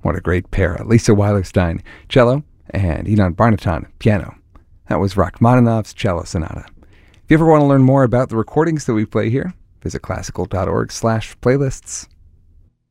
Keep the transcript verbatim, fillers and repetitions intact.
What a great pair. Lisa Weilerstein, cello, and Inon Barnaton, piano. That was Rachmaninoff's Cello Sonata. If you ever want to learn more about the recordings that we play here, visit classical dot org slash playlists.